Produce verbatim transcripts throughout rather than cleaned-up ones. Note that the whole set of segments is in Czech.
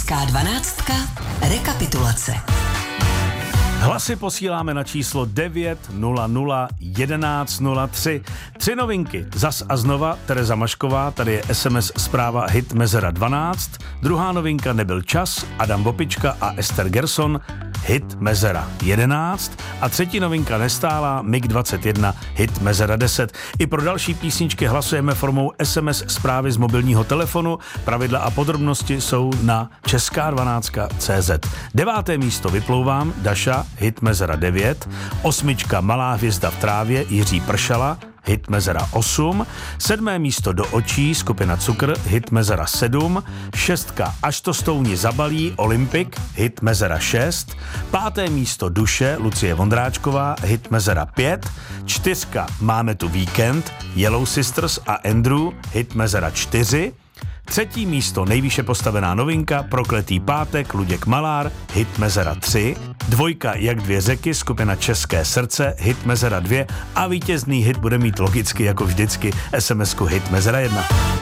Česká dvanáctka. Rekapitulace. Hlasy posíláme na číslo devět nula nula jedenáct nula tři. Tři novinky. Zas a znova Tereza Mašková, tady je es em es zpráva hit Mezera dvanáct. Druhá novinka Nebyl čas, Adam Vopička a Ester Gerson, hit Mezera jedenáct. A třetí novinka Nestálá, mig dvacet jedna, hit Mezera deset. I pro další písničky hlasujeme formou es em es zprávy z mobilního telefonu. Pravidla a podrobnosti jsou na česká dvanáct tečka cé zet. Deváté místo Vyplouvám, Daša, hit Mezera devět. Osmička Malá hvězda v trávě, Jiří Pršala, hit Mezera osm. Sedmé místo Do očí, skupina Cukr, hit Mezera sedm. Šestka Až to stouni zabalí, Olympik, hit Mezera šest. Páté místo Duše, Lucie Vondráčková, hit Mezera pět. Čtyřka Máme tu víkend, Yellow Sisters a Andrew, hit Mezera čtyři. Třetí místo nejvýše postavená novinka Prokletý pátek, Luděk Malár, hit Mezera tři. Dvojka Jak dvě řeky, skupina České srdce, hit Mezera dva. A vítězný hit bude mít logicky jako vždycky es em esku hit Mezera jedna.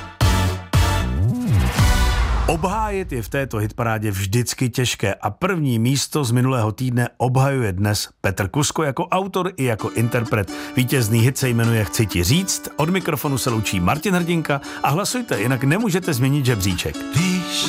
Obhájit je v této hitparádě vždycky těžké a první místo z minulého týdne obhajuje dnes Petr Kusko jako autor i jako interpret. Vítězný hit se jmenuje Chci ti říct, od mikrofonu se loučí Martin Hrdinka a hlasujte, jinak nemůžete změnit žebříček.